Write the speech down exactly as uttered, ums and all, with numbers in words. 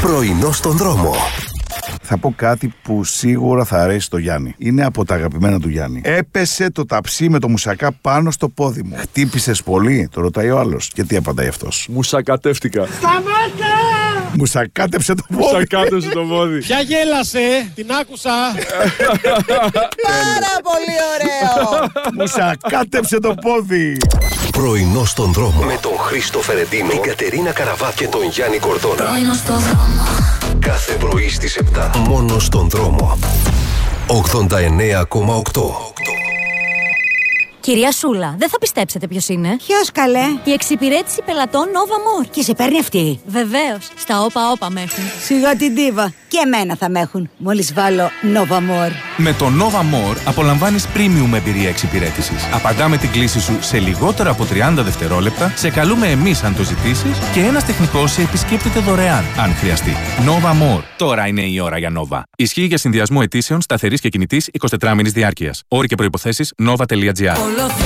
Πρωινό στον δρόμο. Θα πω κάτι που σίγουρα θα αρέσει στο Γιάννη. Είναι από τα αγαπημένα του Γιάννη. Έπεσε το ταψί με το μουσακά πάνω στο πόδι μου. Χτύπησες πολύ, το ρωτάει ο άλλος. Και τι απαντάει αυτός? Μουσακατεύτηκα. Σταμάτα! Μουσακάτεψε το πόδι. Μουσακάτεψε το πόδι. Ποια γέλασε, την άκουσα. Πάρα πολύ ωραίο. Μουσακάτεψε το πόδι. Πρωινό στον δρόμο. Με τον Χρήστο Φερεντίνο, την Κατερίνα Καραβά και τον Γιάννη Κορδόνα. Πρωινό στον δρόμο. Κάθε πρωί στις επτά. Μόνο στον δρόμο. ογδόντα εννέα κόμμα οκτώ. Κυρία Σούλα, δεν θα πιστέψετε ποιος είναι. Ποιος καλέ? Η εξυπηρέτηση πελατών Nova More. Και σε παίρνει αυτή? Βεβαίως, στα όπα όπα με έχουν. Σιγά την ντίβα. Και εμένα θα με έχουν. Μόλις βάλω Nova More. Με το Nova More απολαμβάνεις premium εμπειρία εξυπηρέτησης. Απαντάμε την κλήση σου σε λιγότερα από τριάντα δευτερόλεπτα, σε καλούμε εμείς αν το ζητήσεις και ένας τεχνικός σε επισκέπτεται δωρεάν αν χρειαστεί. Nova More. Τώρα είναι η ώρα για Nova. Ισχύει για συνδυασμό αιτήσεων σταθερής και κινητής εικοσιτετράωρης διάρκειας. Όροι και προϋποθέσεις nova τελεία gr.